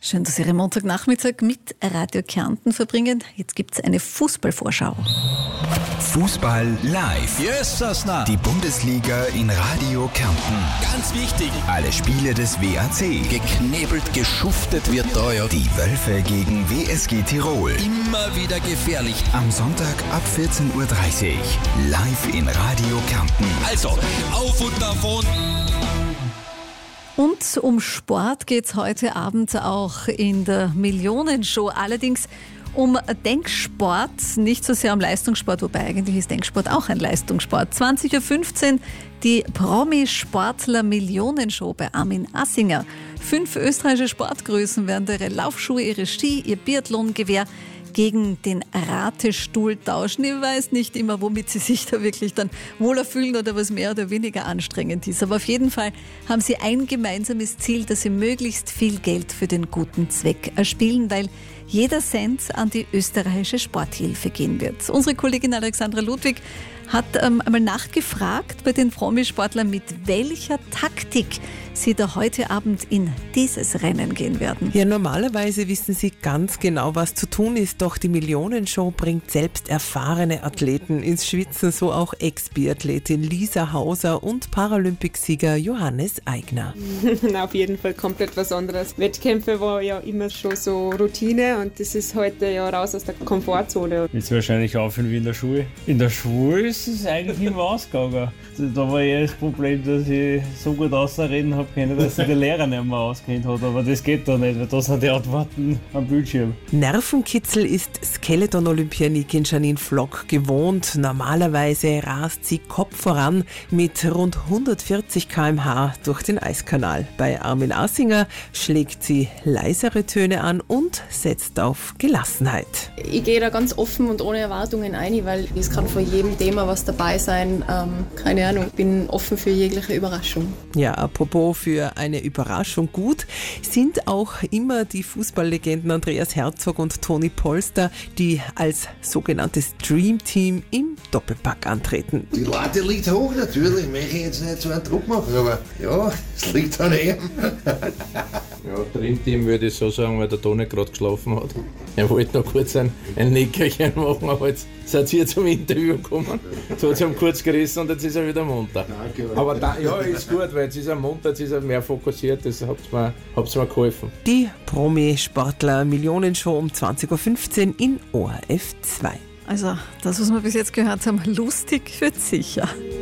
Schön, dass Sie Ihren Montagnachmittag mit Radio Kärnten verbringen. Jetzt gibt es eine Fußballvorschau. Fußball live. Yes, Sasna. Die Bundesliga in Radio Kärnten. Ganz wichtig. Alle Spiele des WAC. Geknebelt, geschuftet wird da, ja. Die Wölfe gegen WSG Tirol. Immer wieder gefährlich. Am Sonntag ab 14.30 Uhr. Live in Radio Kärnten. Also, auf und davon. Und um Sport geht es heute Abend auch in der Millionenshow. Allerdings um Denksport, nicht so sehr um Leistungssport, wobei eigentlich ist Denksport auch ein Leistungssport. 20.15 Uhr die Promi-Sportler-Millionenshow bei Armin Assinger. 5 österreichische Sportgrößen werden ihre Laufschuhe, ihre Ski, ihr Biathlongewehr gegen den Ratestuhl tauschen. Ich weiß nicht immer, womit sie sich da wirklich dann wohler fühlen oder was mehr oder weniger anstrengend ist. Aber auf jeden Fall haben sie ein gemeinsames Ziel, dass sie möglichst viel Geld für den guten Zweck erspielen, weil jeder Cent an die österreichische Sporthilfe gehen wird. Unsere Kollegin Alexandra Ludwig hat einmal nachgefragt bei den Promisportlern, mit welcher Taktik sie da heute Abend in dieses Rennen gehen werden. Ja, normalerweise wissen sie ganz genau, was zu tun ist, doch die Millionenshow bringt selbst erfahrene Athleten ins Schwitzen, so auch Ex-Biathletin Lisa Hauser und Paralympicsieger Johannes Aigner. Auf jeden Fall komplett was anderes. Wettkämpfe war ja immer schon so Routine und das ist heute ja raus aus der Komfortzone. Jetzt wahrscheinlich aufhören wie in der Schule. In der Schule ist es eigentlich immer ausgegangen. Da war eher das Problem, dass ich so gut ausreden habe können, dass sich der Lehrer nicht mehr auskennt hat. Aber das geht da nicht, weil da sind die Antworten am Bildschirm. Nervenkitzel ist Skeleton-Olympianikin Janine Flock gewohnt. Normalerweise rast sie Kopf voran mit rund 140 km/h durch den Eiskanal. Bei Armin Assinger schlägt sie leisere Töne an und setzt auf Gelassenheit. Ich gehe da ganz offen und ohne Erwartungen ein, weil es kann von jedem Thema was dabei sein. Keine Ahnung, ich bin offen für jegliche Überraschung. Ja, apropos für eine Überraschung gut, sind auch immer die Fußballlegenden Andreas Herzog und Toni Polster, die als sogenanntes Dream Team im Doppelpack antreten. Die Latte liegt hoch, natürlich. Ich möchte jetzt nicht so einen Druck machen, aber ja, es liegt an ihm. Ja, Dream Team würde ich so sagen, weil der Toni gerade geschlafen hat. Er wollte noch kurz ein Nickerchen machen, aber jetzt seid ihr zum Interview gekommen. So hat es ihm kurz gerissen und jetzt ist er wieder munter. Aber ja, ist gut, weil jetzt ist er munter, jetzt ist er mehr fokussiert, das habt's mir geholfen. Die Promi-Sportler-Millionenshow um 20.15 Uhr in ORF 2. Also das, was wir bis jetzt gehört haben, lustig wird sicher.